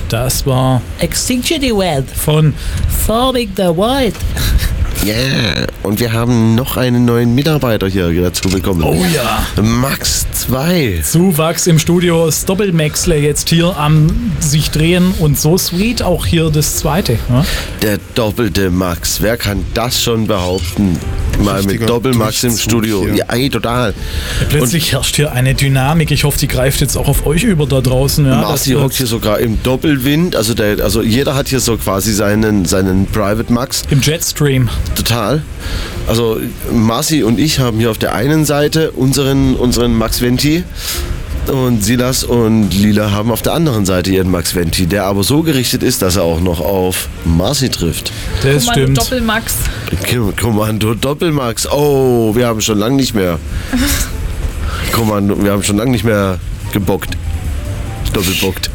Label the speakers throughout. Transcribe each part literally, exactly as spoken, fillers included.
Speaker 1: Das war Extinction Event von Farming the Wild.
Speaker 2: Ja, yeah. Und wir haben noch einen neuen Mitarbeiter hier dazu bekommen.
Speaker 1: Oh ja.
Speaker 2: Max zwei.
Speaker 1: Zuwachs im Studio, das Doppelmaxle jetzt hier am sich drehen und so sweet auch hier das zweite. Ja?
Speaker 2: Der doppelte Max, wer kann das schon behaupten? Mal
Speaker 3: Richtiger
Speaker 2: mit Doppelmax im
Speaker 3: Durchzug
Speaker 2: Studio.
Speaker 3: hier.
Speaker 2: Ja, ey, total.
Speaker 1: Ja, plötzlich herrscht hier eine Dynamik. Ich hoffe, die greift jetzt auch auf euch über da draußen. Ja,
Speaker 2: Marci
Speaker 1: das-
Speaker 2: hockt hier sogar im Doppelwind. Also, der, also jeder hat hier so quasi seinen, seinen Private Max.
Speaker 1: Im Jetstream.
Speaker 2: Total. Also Marci und ich haben hier auf der einen Seite unseren, unseren Max Venti und Silas und Lila haben auf der anderen Seite ihren Max Venti, der aber so gerichtet ist, dass er auch noch auf Marci trifft.
Speaker 1: Das
Speaker 4: Kommando
Speaker 1: stimmt.
Speaker 4: Doppelmax.
Speaker 2: Kommando Doppelmax. Oh, wir haben schon lange nicht mehr. Kommando, wir haben schon lange nicht mehr gebockt. Doppelbockt.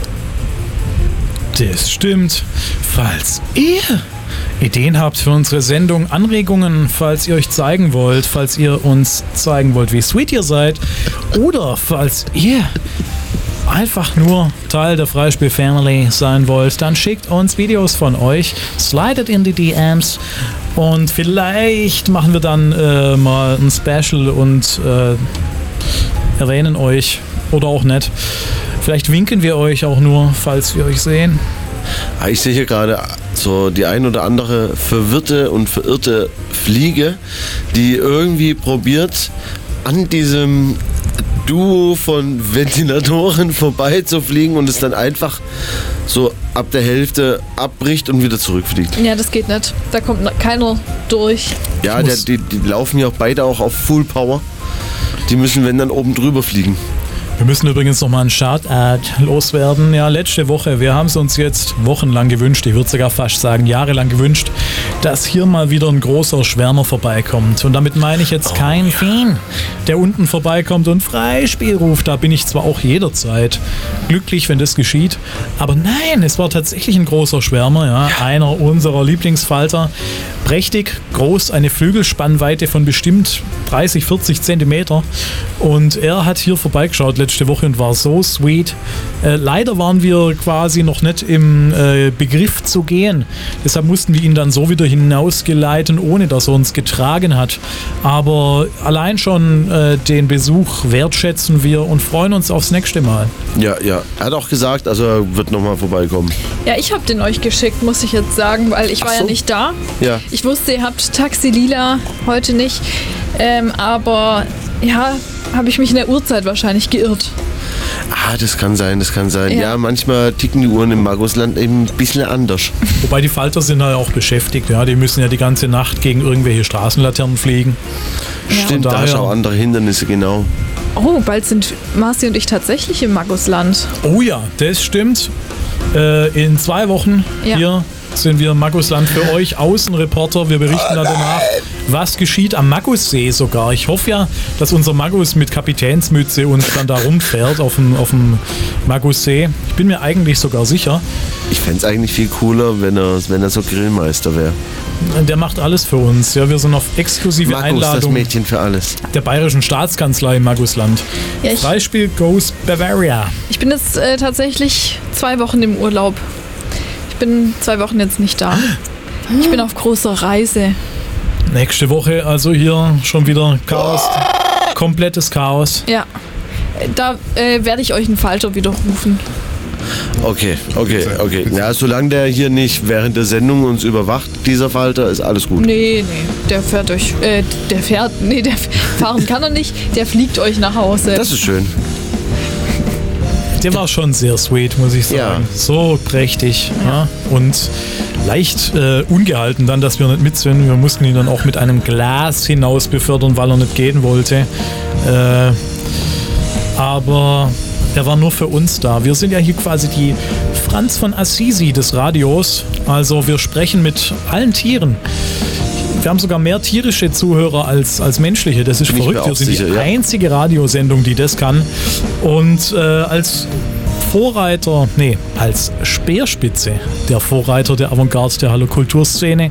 Speaker 1: Das stimmt. Falls ihr Ideen habt für unsere Sendung, Anregungen, falls ihr euch zeigen wollt, falls ihr uns zeigen wollt, wie sweet ihr seid, oder falls ihr einfach nur Teil der Freispiel-Family sein wollt, dann schickt uns Videos von euch, slidet in die D Ms und vielleicht machen wir dann äh, mal ein Special und äh, erwähnen euch oder auch nicht. Vielleicht winken wir euch auch nur, falls wir euch sehen.
Speaker 2: Ah, Ich sehe hier gerade so die ein oder andere verwirrte und verirrte Fliege, die irgendwie probiert, an diesem Duo von Ventilatoren vorbeizufliegen und es dann einfach so ab der Hälfte abbricht und wieder zurückfliegt.
Speaker 4: Ja, das geht nicht. Da kommt noch keiner durch.
Speaker 2: Ja, der, die, die laufen ja auch beide auch auf Full Power. Die müssen, wenn dann, oben drüber fliegen.
Speaker 1: Wir müssen übrigens nochmal einen Shoutout loswerden. Ja, letzte Woche, wir haben es uns jetzt wochenlang gewünscht, ich würde sogar fast sagen jahrelang gewünscht, dass hier mal wieder ein großer Schwärmer vorbeikommt. Und damit meine ich jetzt
Speaker 2: Oh,
Speaker 1: keinen Fan, der unten vorbeikommt und Freispiel ruft. Da bin ich zwar auch jederzeit glücklich, wenn das geschieht, aber nein, es war tatsächlich ein großer Schwärmer, ja, einer unserer Lieblingsfalter. Prächtig, groß, eine Flügelspannweite von bestimmt dreißig, vierzig Zentimeter. Und er hat hier vorbeigeschaut letzte Woche und war so sweet. Äh, leider waren wir quasi noch nicht im äh, Begriff zu gehen. Deshalb mussten wir ihn dann so wieder hinausgeleiten, ohne dass er uns getragen hat. Aber allein schon äh, den Besuch wertschätzen wir und freuen uns aufs nächste Mal.
Speaker 2: Ja, ja. Er hat auch gesagt, also er wird nochmal vorbeikommen.
Speaker 4: Ja, ich habe den euch geschickt, muss ich jetzt sagen, weil ich
Speaker 2: Ach
Speaker 4: war
Speaker 2: so.
Speaker 4: ja nicht da.
Speaker 2: Ja.
Speaker 4: Ich wusste, ihr habt Taxi Lila heute nicht. Ähm, aber ja, habe ich mich in der Uhrzeit wahrscheinlich geirrt.
Speaker 2: Ah, das kann sein, das kann sein. Ja,
Speaker 4: Ja.
Speaker 2: manchmal ticken die Uhren im Magusland eben ein bisschen anders.
Speaker 1: Wobei die Falter sind ja auch beschäftigt. Ja, die müssen ja die ganze Nacht gegen irgendwelche Straßenlaternen fliegen.
Speaker 2: Stimmt, da
Speaker 1: daher-
Speaker 2: hast du auch andere Hindernisse, genau.
Speaker 4: Oh, bald sind Marci und ich tatsächlich im Magusland.
Speaker 1: Oh ja, das stimmt. Äh, in zwei Wochen
Speaker 4: Ja.
Speaker 1: hier sind wir im Magusland für euch, Außenreporter. Wir berichten dann danach, was geschieht am Magussee sogar. Ich hoffe ja, dass unser Magus mit Kapitänsmütze uns dann da rumfährt auf dem, auf dem Magussee. Ich bin mir eigentlich sogar sicher.
Speaker 2: Ich fände es eigentlich viel cooler, wenn er, wenn er so Grillmeister wäre.
Speaker 1: Der macht alles für uns. Ja, wir sind auf exklusive
Speaker 2: Magus, das
Speaker 1: Einladung
Speaker 2: Mädchen für alles.
Speaker 1: der Bayerischen Staatskanzlei im Magusland.
Speaker 4: Ja, ich,
Speaker 1: Freispiel Goes Bavaria.
Speaker 4: ich bin jetzt äh, tatsächlich zwei Wochen im Urlaub. Ich bin zwei Wochen jetzt nicht da. Ich bin auf großer Reise.
Speaker 1: Nächste Woche also hier schon wieder Chaos. Komplettes Chaos.
Speaker 4: Ja, da äh, werde ich euch einen Falter widerrufen.
Speaker 2: Okay, okay, okay. Ja, solange der hier nicht während der Sendung uns überwacht, dieser Falter, ist alles gut.
Speaker 4: Nee, nee, der fährt euch, äh, der fährt, nee, der fahren kann er nicht, der fliegt euch nach Hause.
Speaker 2: Das ist schön.
Speaker 1: Der war schon sehr sweet, muss ich sagen.
Speaker 2: Ja.
Speaker 1: So prächtig. Ja. Und leicht äh, ungehalten dann, dass wir nicht mit sind. Wir mussten ihn dann auch mit einem Glas hinaus befördern, weil er nicht gehen wollte. Äh, aber er war nur für uns da. Wir sind ja hier quasi die Franz von Assisi des Radios. Also wir sprechen mit allen Tieren. Wir haben sogar mehr tierische Zuhörer als, als menschliche. Das ist
Speaker 2: Bin ich mir
Speaker 1: verrückt.
Speaker 2: auch
Speaker 1: Wir sind
Speaker 2: sicher,
Speaker 1: die
Speaker 2: ja.
Speaker 1: einzige Radiosendung, die das kann. Und äh, als Vorreiter, nee, als Speerspitze der Vorreiter der Avantgarde der Hallo Kulturszene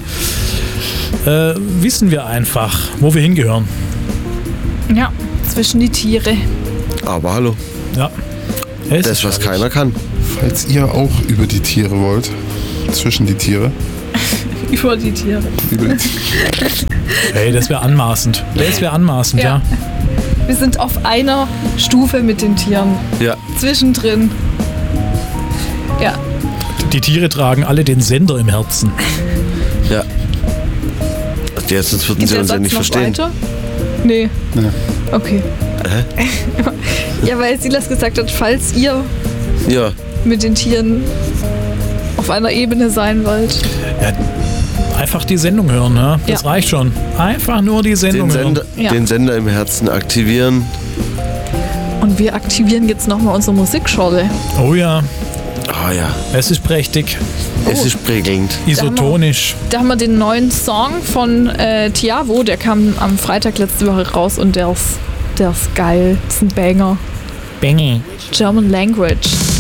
Speaker 1: äh, wissen wir einfach, wo wir hingehören.
Speaker 4: Ja, zwischen die Tiere.
Speaker 2: Aber hallo.
Speaker 1: Ja. Es
Speaker 2: Das,
Speaker 1: ist
Speaker 2: was
Speaker 1: herrlich.
Speaker 2: keiner kann.
Speaker 3: Falls ihr auch über die Tiere wollt, zwischen die Tiere,
Speaker 4: Über die Tiere.
Speaker 3: über die
Speaker 1: Hey, das wäre anmaßend. Das wäre anmaßend, ja.
Speaker 4: Ja. Wir sind auf einer Stufe mit den Tieren.
Speaker 2: Ja.
Speaker 4: Zwischendrin. Ja.
Speaker 1: Die Tiere tragen alle den Sender im Herzen.
Speaker 2: Ja. Jetzt sonst würden
Speaker 4: Geht
Speaker 2: sie
Speaker 4: der
Speaker 2: uns ja
Speaker 4: Satz
Speaker 2: nicht
Speaker 4: noch
Speaker 2: verstehen.
Speaker 4: weiter? Nee.
Speaker 3: Nee.
Speaker 4: Okay. Ja, weil Silas gesagt hat, falls ihr
Speaker 2: Ja.
Speaker 4: mit den Tieren auf einer Ebene sein wollt.
Speaker 1: Ja, einfach die Sendung hören, ja. Das
Speaker 4: Ja.
Speaker 1: reicht schon. Einfach nur die Sendung
Speaker 2: Den
Speaker 1: hören.
Speaker 2: Sender,
Speaker 4: Ja.
Speaker 2: den Sender im Herzen aktivieren.
Speaker 4: Und wir aktivieren jetzt nochmal unsere Musikschorle.
Speaker 1: Oh ja,
Speaker 2: Ah ja,
Speaker 1: es ist prächtig,
Speaker 2: es ist prägelnd.
Speaker 1: isotonisch.
Speaker 4: Da haben wir den neuen Song von äh, Tiavo, der kam am Freitag letzte Woche raus und der ist, der ist geil. Das ist ein Banger.
Speaker 1: Bengi.
Speaker 4: German Language.